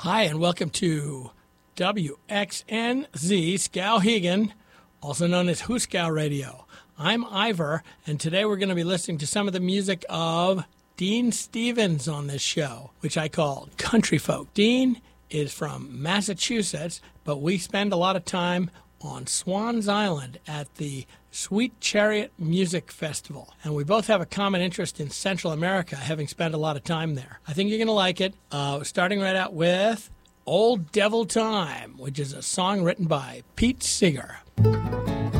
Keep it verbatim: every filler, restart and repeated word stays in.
Hi, and welcome to W X N Z Skowhegan, also known as Hooskow Radio. I'm Ivor, and today we're going to be listening to some of the music of Dean Stevens on this show, which I call Country Folk. Dean is from Massachusetts, but we spend a lot of time on Swans Island at the Sweet Chariot Music Festival. And we both have a common interest in Central America, having spent a lot of time there. I think you're going to like it. Uh, starting right out with Old Devil Time, which is a song written by Pete Seeger.